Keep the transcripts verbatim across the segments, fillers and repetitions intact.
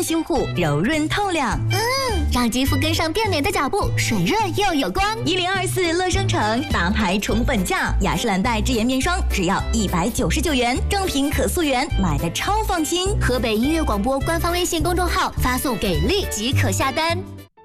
修护，柔润透亮。 嗯，让肌肤跟上变美的脚步，水润又有光。 一零二四乐生城大牌宠粉价，雅诗兰黛智颜面霜只要一百九十九元，正品可溯源，买的超放心。 河北音乐广播官方微信公众号发送给力即可下单。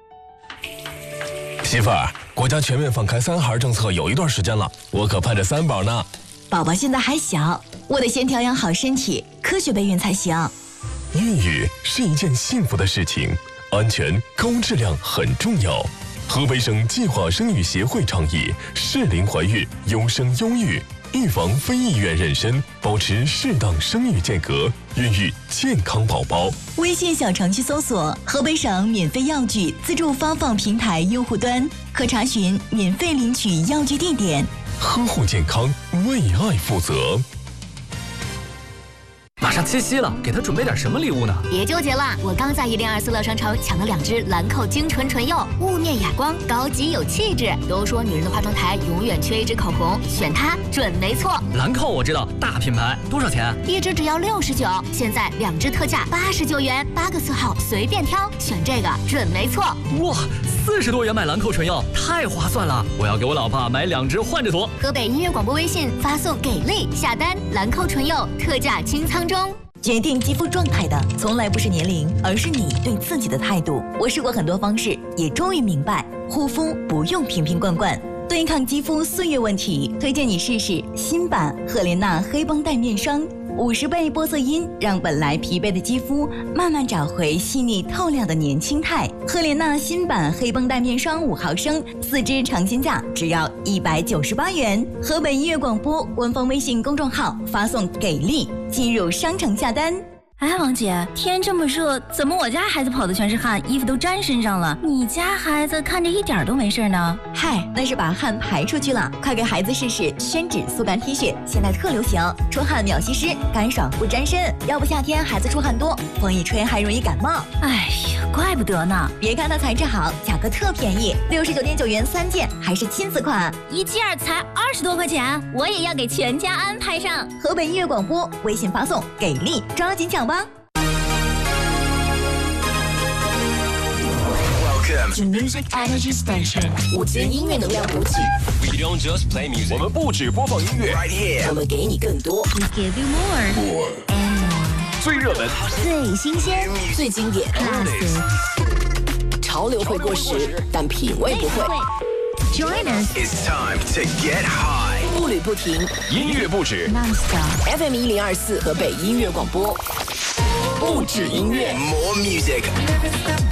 媳妇儿，国家全面放开三孩政策有一段时间了，我可盼着三宝呢。 宝宝现在还小，我得先调养好身体，科学备孕才行。 孕育是一件幸福的事情，安全高质量很重要。河北省计划生育协会倡议适龄怀孕，优生优育，预防非意愿妊娠，保持适当生育间隔，孕育健康宝宝。 微信小程序搜索河北省免费药具自助发放平台用户端，可查询免费领取药具地点。 呵护健康，为爱负责。 马上七夕了，给他准备点什么礼物呢？ 别纠结了，我刚在一零二四乐商城抢了两支兰蔻精纯唇釉，雾面哑光，高级有气质。都说女人的化妆台永远缺一支口红，选它准没错。 兰蔻我知道，大品牌，多少钱？ 一支只要六十九，现在两支特价八十九元，八个色号随便挑，选这个准没错。 哇，四十多元买兰蔻唇釉，太划算了！我要给我老婆买两支换着涂。 河北音乐广播微信发送给力下单，兰蔻唇釉特价清仓中。 决定肌肤状态的从来不是年龄，而是你对自己的态度。我试过很多方式，也终于明白，护肤不用瓶瓶罐罐。对抗肌肤岁月问题，推荐你试试新版赫莲娜黑绷带面霜，五十倍玻色因让本来疲惫的肌肤慢慢找回细腻透亮的年轻态。赫莲娜新版黑绷带面霜五毫升，四支尝鲜价只要一百九十八元。河北音乐广播官方微信公众号发送给力，进入商城下单。 哎，王姐，天这么热，怎么我家孩子跑的全是汗，衣服都沾身上了？你家孩子看着一点都没事呢。 嗨，那是把汗排出去了。快给孩子试试宣纸速干 T 恤，现在特流行，出汗秒吸湿，干爽不沾身。要不夏天孩子出汗多，风一吹还容易感冒。 哎呀，怪不得呢。 别看它材质好，价格特便宜，六十九点九元三件，还是亲子款， 一件才二十多块钱，我也要给全家安排上。 河北音乐广播微信发送给力，抓紧抢吧。 To Music Energy Station， 午间音乐能量补给。 We don't just play music， 我们不只播放音乐 ，right here， 我们给你更多。 We give you more more and more， 最热门、 最新鲜、 最经典。 classic， 潮流会过时，但品味不会。 Join us， It's time to get high， 步履不停， 音乐不止 ，non-stop F M 一零二四河北音乐广播，不止音乐 ，more music。